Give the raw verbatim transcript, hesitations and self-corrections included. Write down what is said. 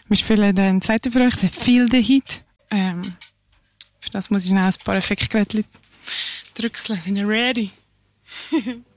Wir spielen den zweiten für euch, den Feel the Heat. Ähm, für das muss ich noch ein paar Effektgeräte drücken. Sind ihr ready?